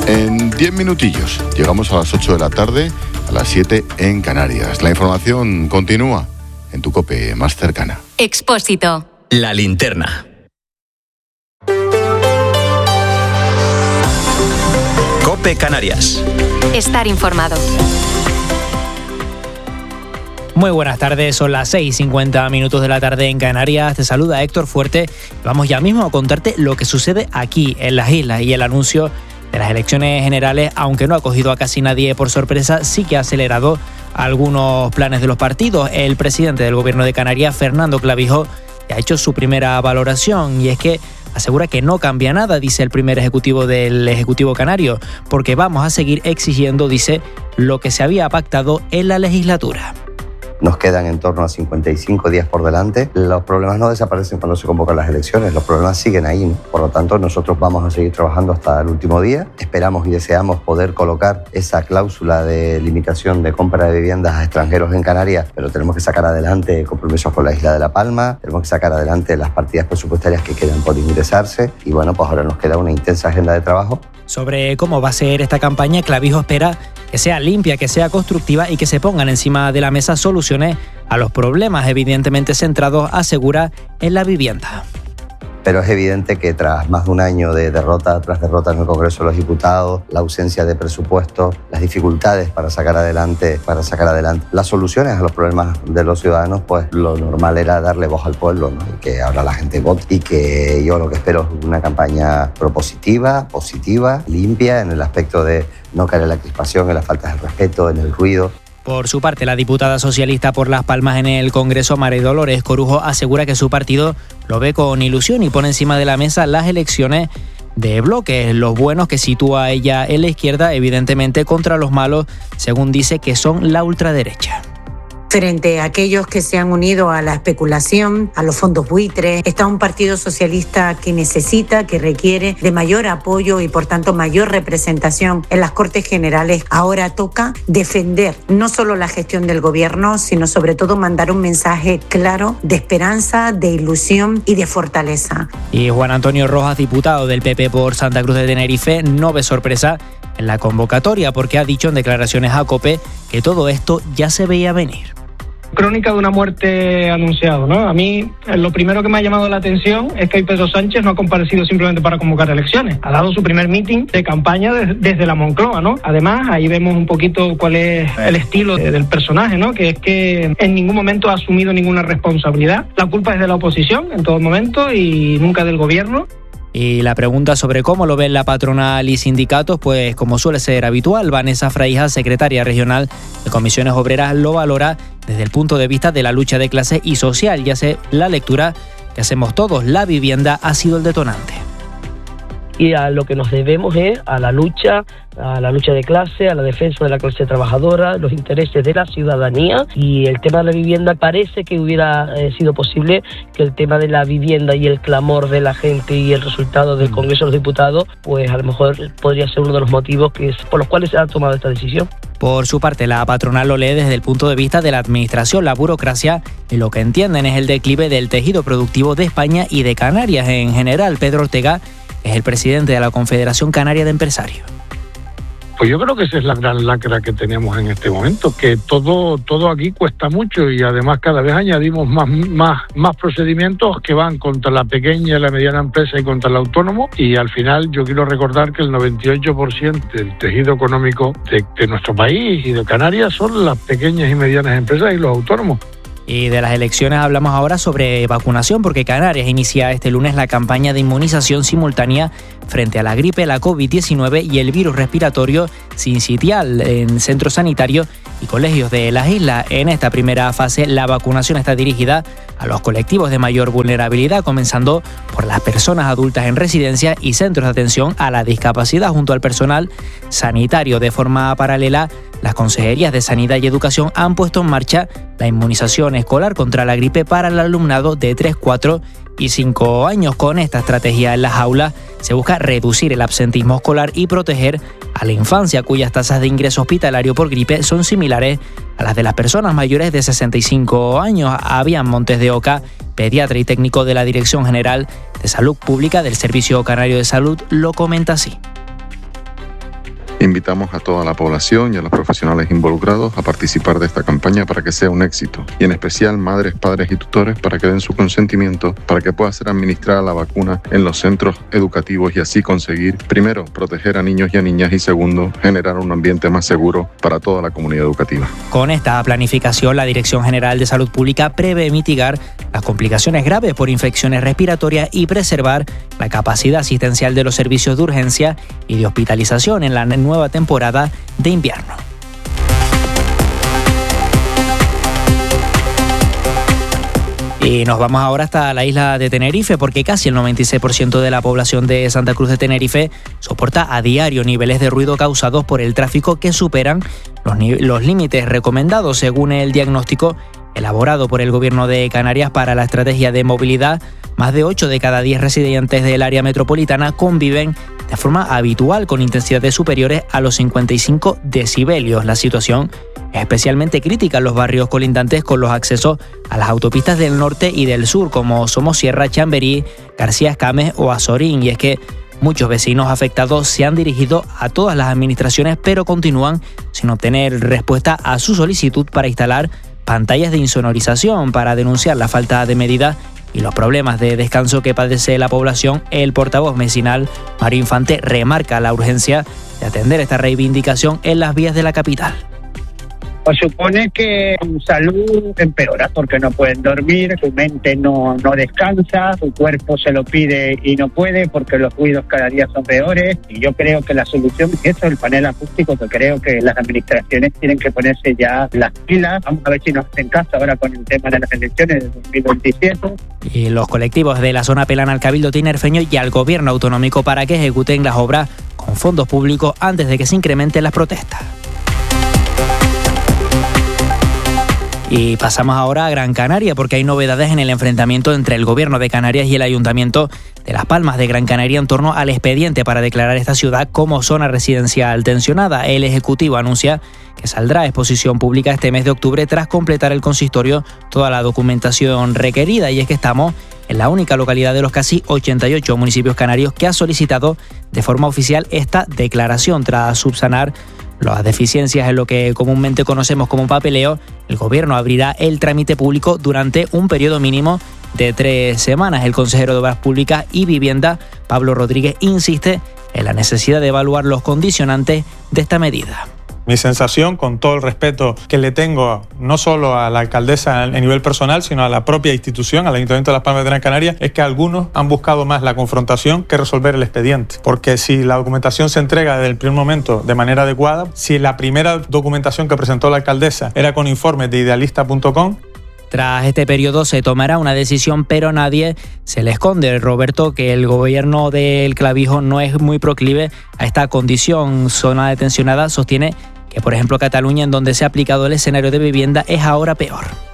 En 10 minutillos llegamos a las 8 de la tarde, a las 7 en Canarias. La información continúa en tu COPE más cercana. Expósito. La linterna. COPE Canarias. Estar informado. Muy buenas tardes, son las 6:50 de la tarde en Canarias. Te saluda Héctor Fuerte. Vamos ya mismo a contarte lo que sucede aquí en las islas y el anuncio de las elecciones generales, aunque no ha cogido a casi nadie por sorpresa, sí que ha acelerado algunos planes de los partidos. El presidente del Gobierno de Canarias, Fernando Clavijo, ha hecho su primera valoración y es que asegura que no cambia nada, dice el primer ejecutivo del Ejecutivo Canario, porque vamos a seguir exigiendo, dice, lo que se había pactado en la legislatura. Nos quedan en torno a 55 días por delante. Los problemas no desaparecen cuando se convocan las elecciones, los problemas siguen ahí, ¿no? Por lo tanto, nosotros vamos a seguir trabajando hasta el último día. Esperamos y deseamos poder colocar esa cláusula de limitación de compra de viviendas a extranjeros en Canarias, pero tenemos que sacar adelante compromisos con la isla de La Palma, tenemos que sacar adelante las partidas presupuestarias que quedan por ingresarse y bueno, pues ahora nos queda una intensa agenda de trabajo. Sobre cómo va a ser esta campaña, Clavijo espera que sea limpia, que sea constructiva y que se pongan encima de la mesa soluciones a los problemas evidentemente centrados, asegura, en la vivienda. Pero es evidente que tras más de un año de derrota tras derrota en el Congreso de los Diputados, la ausencia de presupuesto, las dificultades para sacar adelante las soluciones a los problemas de los ciudadanos, pues lo normal era darle voz al pueblo, ¿no? Y que ahora la gente vote y que yo lo que espero es una campaña propositiva, positiva, limpia en el aspecto de no caer en la crispación, en las faltas de respeto, en el ruido. Por su parte, la diputada socialista por Las Palmas en el Congreso, María Dolores Corujo, asegura que su partido lo ve con ilusión y pone encima de la mesa las elecciones de bloques, los buenos que sitúa ella en la izquierda, evidentemente contra los malos, según dice, que son la ultraderecha. Frente a aquellos que se han unido a la especulación, a los fondos buitres, está un partido socialista que necesita, que requiere de mayor apoyo y por tanto mayor representación en las Cortes Generales. Ahora toca defender no solo la gestión del gobierno, sino sobre todo mandar un mensaje claro de esperanza, de ilusión y de fortaleza. Y Juan Antonio Rojas, diputado del PP por Santa Cruz de Tenerife, no ve sorpresa en la convocatoria porque ha dicho en declaraciones a COPE que todo esto ya se veía venir. Crónica de una muerte anunciada, ¿no? A mí lo primero que me ha llamado la atención es que Pedro Sánchez no ha comparecido simplemente para convocar elecciones. Ha dado su primer meeting de campaña desde la Moncloa, ¿no? Además, ahí vemos un poquito cuál es el estilo del personaje, ¿no? Que es que en ningún momento ha asumido ninguna responsabilidad. La culpa es de la oposición en todo momento y nunca del gobierno. Y la pregunta sobre cómo lo ven la patronal y sindicatos, pues como suele ser habitual, Vanessa Fraija, secretaria regional de Comisiones Obreras, lo valora desde el punto de vista de la lucha de clase y social. Y hace la lectura que hacemos todos, la vivienda ha sido el detonante. Y a lo que nos debemos es a la lucha de clase, a la defensa de la clase trabajadora, los intereses de la ciudadanía, y el tema de la vivienda parece que hubiera sido posible que el tema de la vivienda y el clamor de la gente y el resultado del Congreso de los Diputados, pues a lo mejor podría ser uno de los motivos por los cuales se ha tomado esta decisión. Por su parte, la patronal lo lee desde el punto de vista de la administración, la burocracia, y lo que entienden es el declive del tejido productivo de España y de Canarias en general. Pedro Ortega es el presidente de la Confederación Canaria de Empresarios. Pues yo creo que esa es la gran lacra que tenemos en este momento, que todo aquí cuesta mucho y además cada vez añadimos más procedimientos que van contra la pequeña y la mediana empresa y contra el autónomo, y al final yo quiero recordar que el 98% del tejido económico de nuestro país y de Canarias son las pequeñas y medianas empresas y los autónomos. Y de las elecciones hablamos ahora sobre vacunación, porque Canarias inicia este lunes la campaña de inmunización simultánea frente a la gripe, la COVID-19 y el virus respiratorio sincitial en centros sanitarios y colegios de las islas. En esta primera fase, la vacunación está dirigida a los colectivos de mayor vulnerabilidad, comenzando por las personas adultas en residencias y centros de atención a la discapacidad, junto al personal sanitario. De forma paralela, las consejerías de Sanidad y Educación han puesto en marcha la inmunización escolar contra la gripe para el alumnado de 3, 4 y 5 años. Con esta estrategia en las aulas se busca reducir el absentismo escolar y proteger a la infancia, cuyas tasas de ingreso hospitalario por gripe son similares a las de las personas mayores de 65 años. Avian Montes de Oca, pediatra y técnico de la Dirección General de Salud Pública del Servicio Canario de Salud, lo comenta así. Invitamos a toda la población y a los profesionales involucrados a participar de esta campaña para que sea un éxito, y en especial madres, padres y tutores para que den su consentimiento para que pueda ser administrada la vacuna en los centros educativos y así conseguir, primero, proteger a niños y a niñas y segundo, generar un ambiente más seguro para toda la comunidad educativa. Con esta planificación, la Dirección General de Salud Pública prevé mitigar las complicaciones graves por infecciones respiratorias y preservar la capacidad asistencial de los servicios de urgencia y de hospitalización en la nueva temporada de invierno. Y nos vamos ahora hasta la isla de Tenerife, porque casi el 96% de la población de Santa Cruz de Tenerife soporta a diario niveles de ruido causados por el tráfico que superan los límites recomendados según el diagnóstico elaborado por el Gobierno de Canarias para la estrategia de movilidad. Más de 8 de cada 10 residentes del área metropolitana conviven de forma habitual con intensidades superiores a los 55 decibelios. La situación es especialmente crítica en los barrios colindantes con los accesos a las autopistas del norte y del sur, como Somosierra, Chamberí, García Escames o Azorín. Y es que muchos vecinos afectados se han dirigido a todas las administraciones, pero continúan sin obtener respuesta a su solicitud para instalar pantallas de insonorización. Para denunciar la falta de medidas y los problemas de descanso que padece la población, el portavoz vecinal Mario Infante remarca la urgencia de atender esta reivindicación en las vías de la capital. Pues supone que su salud empeora porque no pueden dormir, su mente no descansa, su cuerpo se lo pide y no puede porque los ruidos cada día son peores. Y yo creo que la solución es eso, el panel acústico, que creo que las administraciones tienen que ponerse ya las pilas. Vamos a ver si nos hacen caso ahora con el tema de las elecciones de 2027. Y los colectivos de la zona apelan al Cabildo tinerfeño y al Gobierno autonómico para que ejecuten las obras con fondos públicos antes de que se incrementen las protestas. Y pasamos ahora a Gran Canaria, porque hay novedades en el enfrentamiento entre el Gobierno de Canarias y el Ayuntamiento de Las Palmas de Gran Canaria en torno al expediente para declarar esta ciudad como zona residencial tensionada. El Ejecutivo anuncia que saldrá a exposición pública este mes de octubre tras completar el consistorio toda la documentación requerida. Y es que estamos en la única localidad de los casi 88 municipios canarios que ha solicitado de forma oficial esta declaración. Tras subsanar las deficiencias en lo que comúnmente conocemos como papeleo, el Gobierno abrirá el trámite público durante un periodo mínimo de 3 semanas. El consejero de Obras Públicas y Vivienda, Pablo Rodríguez, insiste en la necesidad de evaluar los condicionantes de esta medida. Mi sensación, con todo el respeto que le tengo no solo a la alcaldesa a nivel personal, sino a la propia institución, al Ayuntamiento de Las Palmas de Gran Canaria, es que algunos han buscado más la confrontación que resolver el expediente. Porque si la documentación se entrega desde el primer momento de manera adecuada, si la primera documentación que presentó la alcaldesa era con informes de idealista.com, tras este periodo se tomará una decisión, pero nadie se le esconde, Roberto, que el gobierno del Clavijo no es muy proclive a esta condición. Zona tensionada sostiene que, por ejemplo, Cataluña, en donde se ha aplicado el escenario de vivienda, es ahora peor.